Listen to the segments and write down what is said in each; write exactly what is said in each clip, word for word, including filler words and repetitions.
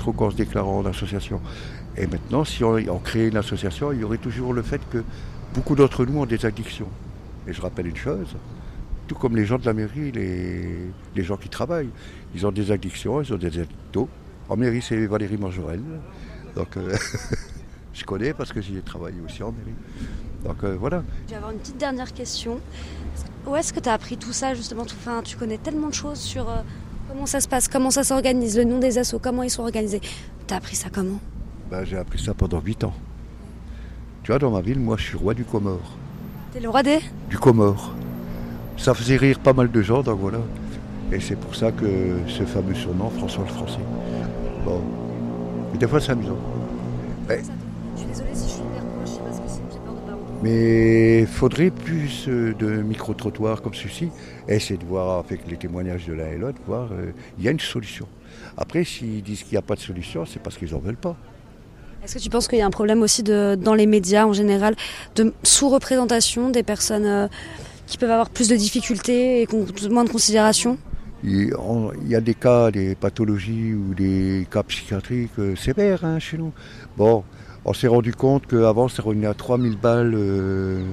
trop qu'en se déclarant en association. Et maintenant, si on, on crée une association, il y aurait toujours le fait que beaucoup d'entre nous ont des addictions. Et je rappelle une chose, tout comme les gens de la mairie, les, les gens qui travaillent, ils ont des addictions, ils ont des addictos. En mairie, c'est Valérie Majorel. Donc, euh, je connais parce que j'y ai travaillé aussi en mairie. Donc, euh, voilà. Je vais avoir une petite dernière question. Où est-ce que tu as appris tout ça, justement tout, enfin, tu connais tellement de choses sur euh, comment ça se passe, comment ça s'organise, le nom des assos, comment ils sont organisés. Tu as appris ça comment? Ben, j'ai appris ça pendant huit ans. Tu vois, dans ma ville, moi, je suis roi du Comore. T'es le roi des Du Comore. Ça faisait rire pas mal de gens, donc voilà. Et c'est pour ça que ce fameux surnom, François le Français. Bon. Mais des fois, c'est amusant. Mais, Je suis désolée si je suis hyper proche, je sais pas ce que c'est, j'ai peur de pas entendre. mais il faudrait plus euh, de micro-trottoirs comme ceci. Et essayer de voir, avec les témoignages de l'un et l'autre, voir, euh, il y a une solution. Après, s'ils disent qu'il n'y a pas de solution, c'est parce qu'ils n'en veulent pas. Est-ce que tu penses qu'il y a un problème aussi de, dans les médias en général, de sous-représentation des personnes euh, qui peuvent avoir plus de difficultés et qui ont moins de considération? Il on- il y a des cas, des pathologies ou des cas psychiatriques euh, sévères hein, chez nous. Bon, on s'est rendu compte qu'avant, ça revenait à trois mille balles euh,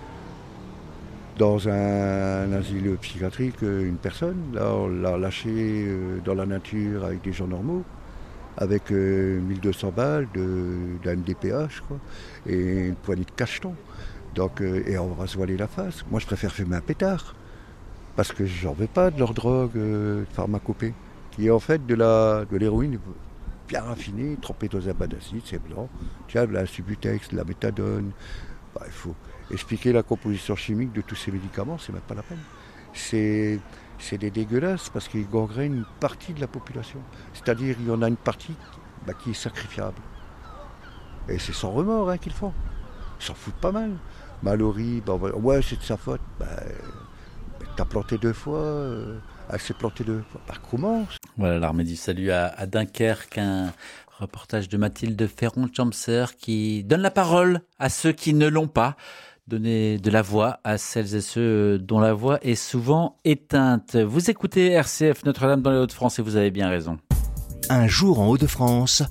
dans un, un asile psychiatrique, euh, une personne. Là, on l'a lâché euh, dans la nature avec des gens normaux, avec euh, mille deux cents balles de- d'un D P H, quoi, et une poignée de cachetons. Donc, euh, et on va se voiler la face. Moi, je préfère fumer un pétard. Parce que j'en veux pas de leur drogue euh, pharmacopée, qui est en fait de la de l'héroïne bien raffinée, trempée dans un bain d'acide, c'est blanc. Tu as de la Subutex, de la méthadone. Bah, il faut expliquer la composition chimique de tous ces médicaments, c'est même pas la peine. C'est c'est des dégueulasses parce qu'ils gangrènent une partie de la population. C'est-à-dire il y en a une partie bah, qui est sacrifiable. Et c'est sans remords hein, qu'ils le font. Ils s'en foutent pas mal. Mallory, bah, ouais c'est de sa faute. Bah, T'as planté deux fois, euh, elle s'est plantée deux fois. Bah comment? Voilà, l'armée du salut à, à Dunkerque, un reportage de Mathilde Ferron-Chamser qui donne la parole à ceux qui ne l'ont pas, donner de la voix à celles et ceux dont la voix est souvent éteinte. Vous écoutez R C F Notre-Dame dans les Hauts-de-France et vous avez bien raison. Un jour en Hauts-de-France.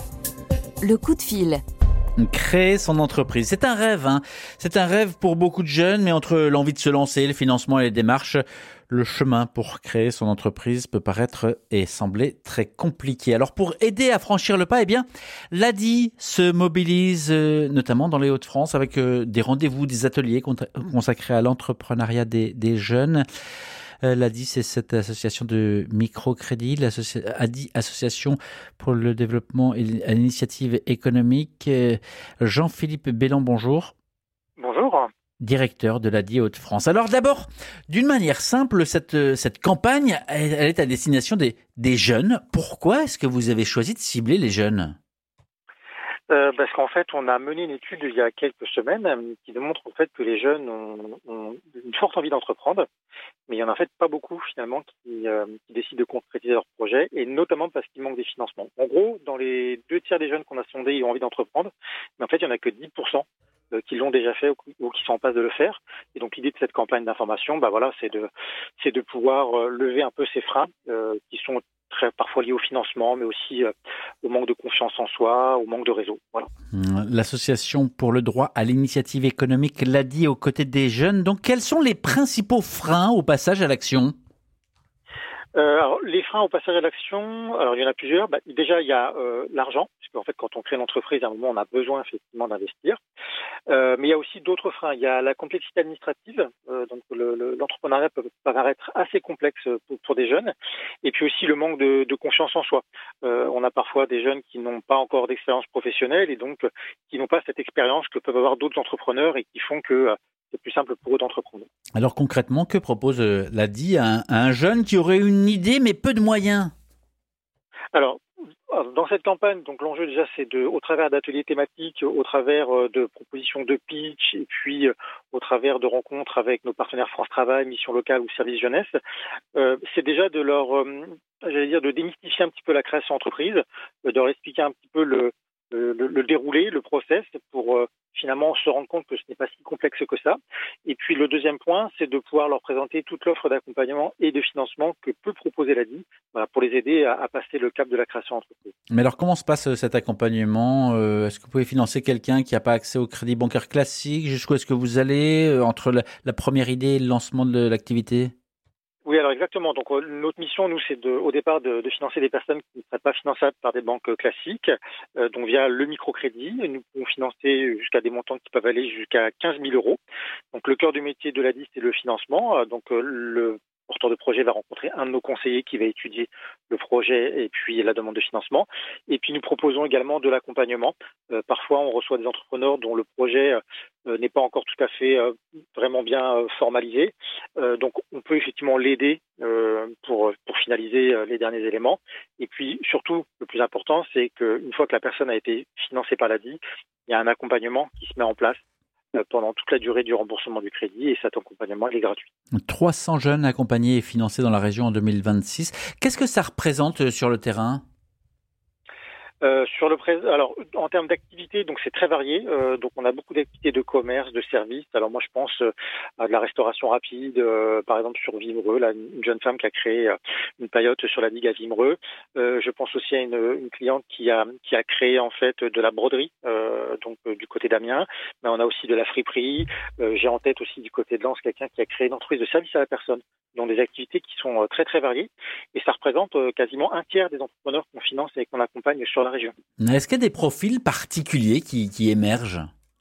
Le coup de fil. Créer son entreprise. C'est un rêve, hein. C'est un rêve pour beaucoup de jeunes, mais entre l'envie de se lancer, le financement et les démarches, le chemin pour créer son entreprise peut paraître et sembler très compliqué. Alors pour aider à franchir le pas, eh bien, l'A D I se mobilise euh, notamment dans les Hauts-de-France avec euh, des rendez-vous, des ateliers consacrés à l'entrepreneuriat des, des jeunes. Euh, L'A D I, c'est cette association de microcrédit, l'A D I, Association pour le développement et l'initiative économique. Euh, Jean-Philippe Bélan, bonjour. Bonjour. Directeur de l'A D I Hauts-de-France. Alors d'abord, d'une manière simple, cette, cette campagne, elle, elle est à destination des, des jeunes. Pourquoi est-ce que vous avez choisi de cibler les jeunes ? Euh, parce qu'en fait, on a mené une étude il y a quelques semaines euh, qui démontre en fait que les jeunes ont, ont une forte envie d'entreprendre, mais il y en a en fait pas beaucoup finalement qui, euh, qui décident de concrétiser leur projet, et notamment parce qu'il manque des financements. En gros, dans les deux tiers des jeunes qu'on a sondés, ils ont envie d'entreprendre, mais en fait, il y en a que dix pour cent euh, qui l'ont déjà fait ou, ou qui sont en passe de le faire. Et donc l'idée de cette campagne d'information, bah voilà, c'est de c'est de pouvoir euh, lever un peu ces freins euh, qui sont très parfois liés au financement, mais aussi euh, au manque de confiance en soi, au manque de réseau. Voilà. L'association pour le droit à l'initiative économique l'A D I aux côtés des jeunes. Donc, quels sont les principaux freins au passage à l'action ? Euh, alors, les freins au passage à l'action, alors il y en a plusieurs. Bah, déjà, il y a euh, l'argent, parce qu'en fait, quand on crée une entreprise, à un moment, on a besoin effectivement d'investir. Euh, mais il y a aussi d'autres freins. Il y a la complexité administrative. Euh, donc, le, le, l'entrepreneuriat peut paraître assez complexe pour, pour des jeunes. Et puis aussi le manque de, de confiance en soi. Euh, on a parfois des jeunes qui n'ont pas encore d'expérience professionnelle et donc qui n'ont pas cette expérience que peuvent avoir d'autres entrepreneurs et qui font que euh, c'est plus simple pour eux d'entreprendre. Alors concrètement, que propose euh, l'A D I à un, à un jeune qui aurait une idée mais peu de moyens ? Alors, dans cette campagne, donc l'enjeu déjà, c'est de, au travers d'ateliers thématiques, au travers de propositions de pitch, et puis au travers de rencontres avec nos partenaires France Travail, Mission Locale ou Service Jeunesse, euh, c'est déjà de leur, euh, j'allais dire, de démystifier un petit peu la création d'entreprise, de leur expliquer un petit peu le Le, le, le déroulé, le process, pour euh, finalement se rendre compte que ce n'est pas si complexe que ça. Et puis le deuxième point, c'est de pouvoir leur présenter toute l'offre d'accompagnement et de financement que peut proposer l'A D I, voilà, pour les aider à, à passer le cap de la création d'entreprise. Mais alors, comment se passe cet accompagnement ? euh, Est-ce que vous pouvez financer quelqu'un qui n'a pas accès au crédit bancaire classique ? Jusqu'où est-ce que vous allez euh, entre la, la première idée et le lancement de l'activité ? Oui, alors exactement. Donc euh, notre mission, nous, c'est de, au départ de, de financer des personnes qui ne seraient pas finançables par des banques euh, classiques, euh, donc via le microcrédit. Nous pouvons financer jusqu'à des montants qui peuvent aller jusqu'à quinze mille euros. Donc le cœur du métier de l'A D I, c'est le financement. Euh, donc euh, le porteur de projet va rencontrer un de nos conseillers qui va étudier le projet et puis la demande de financement. Et puis nous proposons également de l'accompagnement. Euh, parfois, on reçoit des entrepreneurs dont le projet euh, n'est pas encore tout à fait euh, vraiment bien euh, formalisé. Euh, donc, on peut effectivement l'aider euh, pour pour finaliser euh, les derniers éléments. Et puis, surtout, le plus important, c'est qu'une fois que la personne a été financée par l'A D I, il y a un accompagnement qui se met en place pendant toute la durée du remboursement du crédit et cet accompagnement il est gratuit. trois cents jeunes accompagnés et financés dans la région en deux mille vingt-six. Qu'est-ce que ça représente sur le terrain ? Euh, sur le pré... alors en termes d'activité, donc c'est très varié. Euh, donc on a beaucoup d'activités de commerce, de services. Alors moi je pense euh, à de la restauration rapide, euh, par exemple sur Vimereux, là une jeune femme qui a créé euh, une paillote sur la digue à Vimereux. Euh, je pense aussi à une, une cliente qui a qui a créé en fait de la broderie, euh, donc euh, du côté d'Amiens. Mais on a aussi de la friperie. Euh, j'ai en tête aussi du côté de Lens quelqu'un qui a créé une entreprise de service à la personne. Donc des activités qui sont euh, très très variées et ça représente euh, quasiment un tiers des entrepreneurs qu'on finance et qu'on accompagne sur la région. Est-ce qu'il y a des profils particuliers qui, qui émergent ?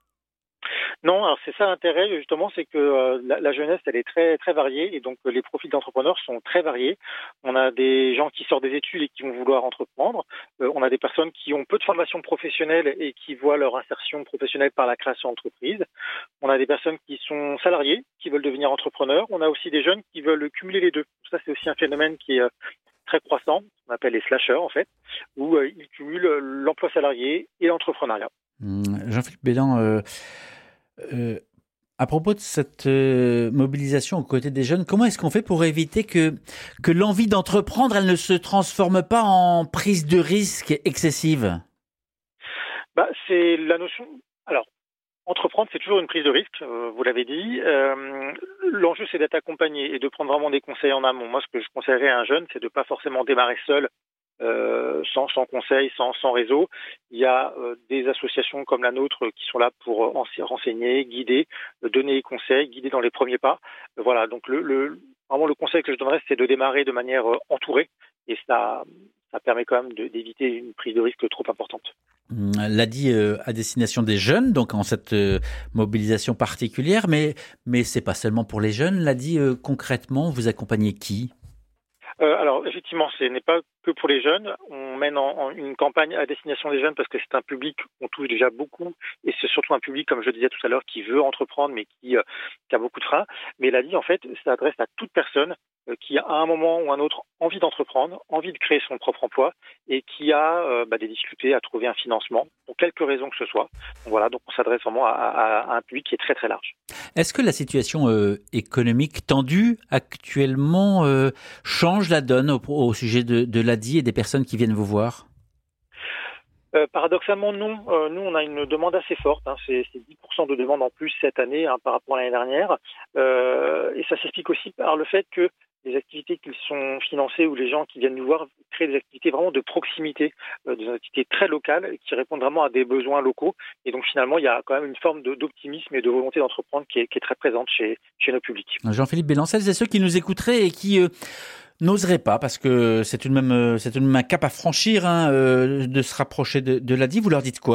Non, alors c'est ça l'intérêt justement, c'est que euh, la, la jeunesse elle est très très variée et donc euh, les profils d'entrepreneurs sont très variés. On a des gens qui sortent des études et qui vont vouloir entreprendre. Euh, on a des personnes qui ont peu de formation professionnelle et qui voient leur insertion professionnelle par la création d'entreprise. On a des personnes qui sont salariés, qui veulent devenir entrepreneurs. On a aussi des jeunes qui veulent cumuler les deux. Ça c'est aussi un phénomène qui est euh, très croissant, on appelle les slasheurs en fait, où euh, ils cumulent l'emploi salarié et l'entrepreneuriat. Mmh, Jean-Philippe Bélan, euh, euh, à propos de cette euh, mobilisation aux côtés des jeunes, comment est-ce qu'on fait pour éviter que, que l'envie d'entreprendre, elle ne se transforme pas en prise de risque excessive ? Bah, c'est la notion... Alors, entreprendre, c'est toujours une prise de risque, euh, vous l'avez dit. Euh, l'enjeu, c'est d'être accompagné et de prendre vraiment des conseils en amont. Moi, ce que je conseillerais à un jeune, c'est de ne pas forcément démarrer seul, euh, sans, sans conseil, sans, sans réseau. Il y a euh, des associations comme la nôtre qui sont là pour euh, renseigner, guider, euh, donner des conseils, guider dans les premiers pas. Euh, voilà, donc le, le, vraiment le conseil que je donnerais, c'est de démarrer de manière euh, entourée et ça, ça permet quand même de, d'éviter une prise de risque trop importante. L'A D I euh, à destination des jeunes, donc en cette euh, mobilisation particulière, mais, mais c'est pas seulement pour les jeunes. L'A D I, euh, concrètement, vous accompagnez qui ? Euh, alors effectivement, ce n'est pas que pour les jeunes. On mène en, en une campagne à destination des jeunes parce que c'est un public qu'on touche déjà beaucoup et c'est surtout un public, comme je le disais tout à l'heure, qui veut entreprendre mais qui, euh, qui a beaucoup de freins. Mais l'A D I, en fait, s'adresse à toute personne euh, qui a à un moment ou un autre envie d'entreprendre, envie de créer son propre emploi et qui a euh, bah, des difficultés à trouver un financement pour quelque raison que ce soit. Donc voilà, donc on s'adresse vraiment à, à, à un public qui est très très large. Est-ce que la situation euh, économique tendue actuellement euh, change la donne au, au sujet de, de l'A D I et des personnes qui viennent vous voir ? Euh, paradoxalement, non. Euh, nous, on a une demande assez forte. Hein. C'est, c'est dix pour cent de demande en plus cette année hein, par rapport à l'année dernière. Euh, et ça s'explique aussi par le fait que les activités qui sont financées ou les gens qui viennent nous voir créent des activités vraiment de proximité, euh, des activités très locales qui répondent vraiment à des besoins locaux. Et donc finalement, il y a quand même une forme de, d'optimisme et de volonté d'entreprendre qui est, qui est très présente chez, chez nos publics. Jean-Philippe Bélan, celles et ceux qui nous écouteraient et qui euh, n'oseraient pas, parce que c'est une même, c'est une même un cap à franchir, hein, euh, de se rapprocher de, de l'A D I, vous leur dites quoi ?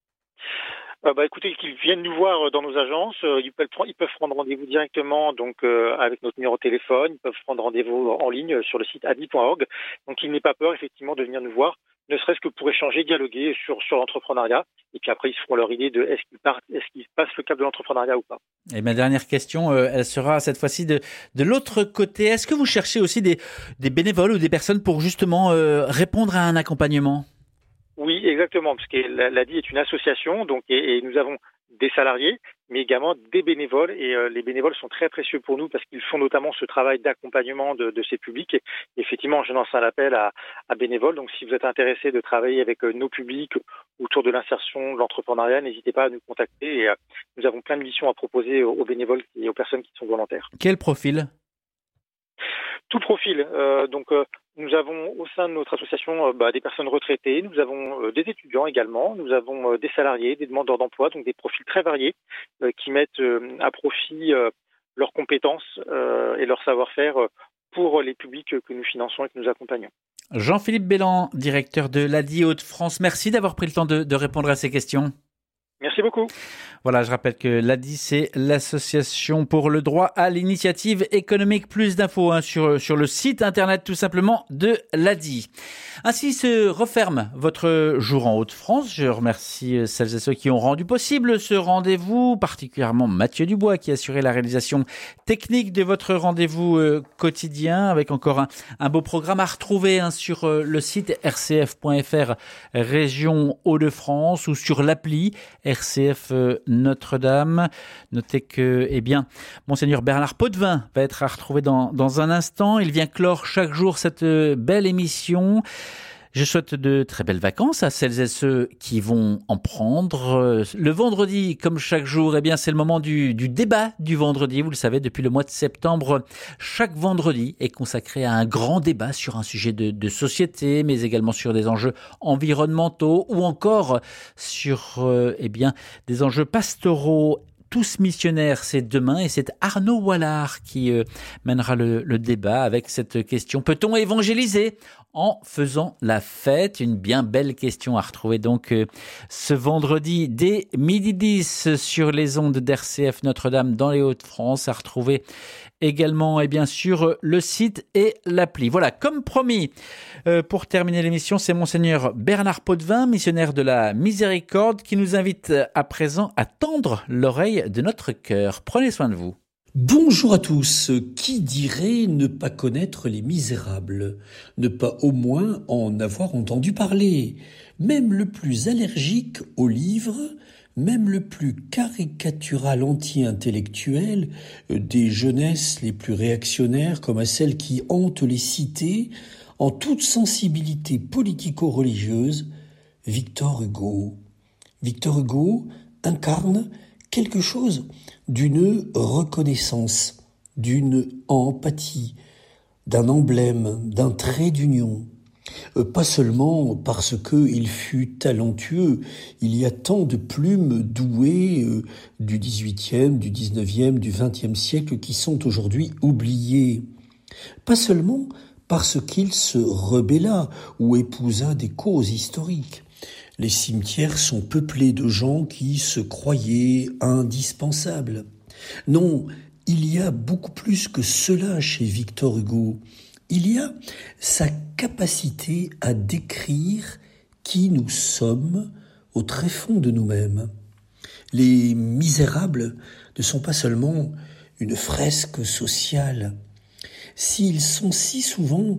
Euh, bah, écoutez, qu'ils viennent nous voir dans nos agences, euh, ils peuvent ils peuvent prendre rendez-vous directement donc euh, avec notre numéro de téléphone, ils peuvent prendre rendez-vous en ligne sur le site a d i point org. Donc ils n'aient pas peur effectivement de venir nous voir, ne serait-ce que pour échanger, dialoguer sur sur l'entrepreneuriat. Et puis après ils se feront leur idée de est-ce qu'ils partent, est-ce qu'ils passent le cap de l'entrepreneuriat ou pas. Et ma dernière question, euh, elle sera cette fois-ci de de l'autre côté. Est-ce que vous cherchez aussi des des bénévoles ou des personnes pour justement euh, répondre à un accompagnement ? Oui, exactement, parce que l'A D I est une association, donc et, et nous avons des salariés, mais également des bénévoles, et euh, les bénévoles sont très précieux pour nous parce qu'ils font notamment ce travail d'accompagnement de, de ces publics. Et effectivement, je lance un appel à, à bénévoles, donc si vous êtes intéressé de travailler avec euh, nos publics autour de l'insertion, de l'entrepreneuriat, n'hésitez pas à nous contacter. Et, euh, nous avons plein de missions à proposer aux, aux bénévoles et aux personnes qui sont volontaires. Quel profil ? Tout profil. Euh, donc, euh, nous avons au sein de notre association euh, bah, des personnes retraitées, nous avons euh, des étudiants également, nous avons euh, des salariés, des demandeurs d'emploi, donc des profils très variés euh, qui mettent euh, à profit euh, leurs compétences euh, et leur savoir-faire euh, pour les publics que nous finançons et que nous accompagnons. Jean-Philippe Belland, directeur de l'A D I Hauts-de-France, merci d'avoir pris le temps de, de répondre à ces questions. Merci beaucoup. Voilà, je rappelle que l'A D I, c'est l'Association pour le droit à l'initiative économique. Plus d'infos hein, sur, sur le site internet tout simplement de l'A D I. Ainsi se referme votre jour en Hauts-de-France. Je remercie celles et ceux qui ont rendu possible ce rendez-vous, particulièrement Mathieu Dubois qui a assuré la réalisation technique de votre rendez-vous euh, quotidien avec encore un, un beau programme à retrouver hein, sur euh, le site r c f point f r région Hauts-de-France ou sur l'appli R C F Notre-Dame. Notez que, eh bien, Monseigneur Bernard Potvin va être à retrouver dans, dans un instant. Il vient clore chaque jour cette belle émission. Je souhaite de très belles vacances à celles et ceux qui vont en prendre. Le vendredi, comme chaque jour, eh bien, c'est le moment du, du débat du vendredi. Vous le savez, depuis le mois de septembre, chaque vendredi est consacré à un grand débat sur un sujet de, de société, mais également sur des enjeux environnementaux ou encore sur, euh, eh bien, des enjeux pastoraux. Tous missionnaires, c'est demain et c'est Arnaud Wallard qui euh, mènera le, le débat avec cette question. Peut-on évangéliser en faisant la fête? Une bien belle question à retrouver donc euh, ce vendredi dès midi dix sur les ondes d'R C F Notre-Dame dans les Hauts-de-France, à retrouver également et bien sûr le site et l'appli. Voilà, comme promis, euh, pour terminer l'émission, c'est Monseigneur Bernard Potvin, missionnaire de la Miséricorde, qui nous invite à présent à tendre l'oreille de notre cœur. Prenez soin de vous. Bonjour à tous. Qui dirait ne pas connaître les Misérables, ne pas au moins en avoir entendu parler? Même le plus allergique aux livres, même le plus caricatural anti-intellectuel des jeunesses les plus réactionnaires comme à celles qui hantent les cités, en toute sensibilité politico-religieuse, Victor Hugo. Victor Hugo incarne quelque chose d'une reconnaissance, d'une empathie, d'un emblème, d'un trait d'union. Euh, pas seulement parce qu'il fut talentueux, il y a tant de plumes douées euh, du dix-huitième, du dix-neuvième, du vingtième siècle qui sont aujourd'hui oubliées. Pas seulement parce qu'il se rebella ou épousa des causes historiques. Les cimetières sont peuplés de gens qui se croyaient indispensables. Non, il y a beaucoup plus que cela chez Victor Hugo. Il y a sa capacité à décrire qui nous sommes au tréfonds de nous-mêmes. Les Misérables ne sont pas seulement une fresque sociale. S'ils sont si souvent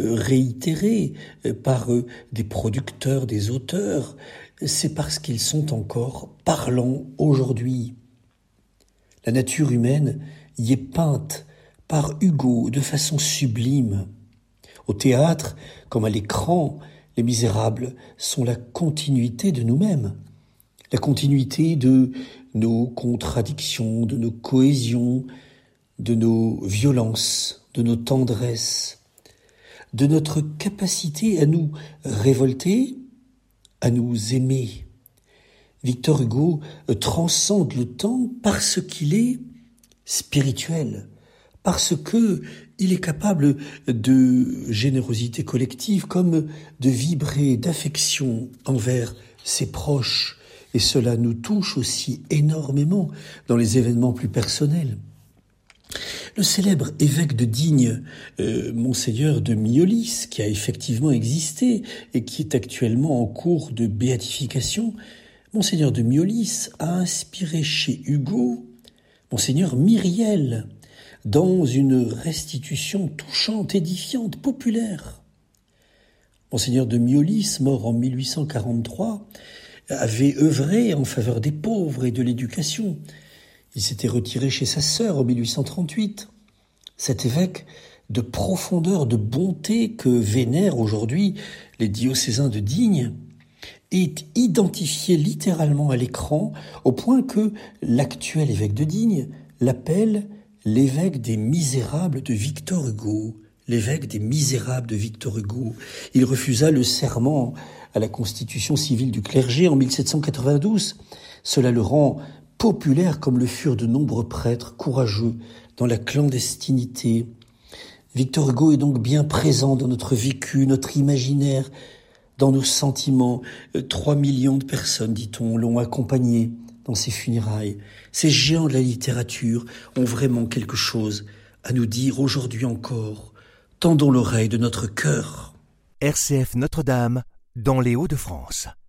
réitérés par des producteurs, des auteurs, c'est parce qu'ils sont encore parlants aujourd'hui. La nature humaine y est peinte par Hugo de façon sublime. Au théâtre, comme à l'écran, les Misérables sont la continuité de nous-mêmes, la continuité de nos contradictions, de nos cohésions, de nos violences, de nos tendresses, de notre capacité à nous révolter, à nous aimer. Victor Hugo transcende le temps parce qu'il est spirituel, parce que il est capable de générosité collective comme de vibrer d'affection envers ses proches, et cela nous touche aussi énormément dans les événements plus personnels. Le célèbre évêque de Digne, euh, Monseigneur de Miolis, qui a effectivement existé et qui est actuellement en cours de béatification, Monseigneur de Miolis a inspiré chez Hugo Monseigneur Myriel dans une restitution touchante, édifiante, populaire. Monseigneur de Miolis, mort en mille huit cent quarante-trois, avait œuvré en faveur des pauvres et de l'éducation. Il s'était retiré chez sa sœur en mille huit cent trente-huit. Cet évêque de profondeur, de bonté que vénèrent aujourd'hui les diocésains de Digne est identifié littéralement à l'écran, au point que l'actuel évêque de Digne l'appelle l'évêque des misérables de Victor Hugo. L'évêque des misérables de Victor Hugo. Il refusa le serment à la constitution civile du clergé en mille sept cent quatre-vingt-douze. Cela le rend populaire comme le furent de nombreux prêtres courageux dans la clandestinité. Victor Hugo est donc bien présent dans notre vécu, notre imaginaire, dans nos sentiments. Trois millions de personnes, dit-on, l'ont accompagné dans ses funérailles. Ces géants de la littérature ont vraiment quelque chose à nous dire aujourd'hui encore. Tendons l'oreille de notre cœur. R C F Notre-Dame, dans les Hauts-de-France.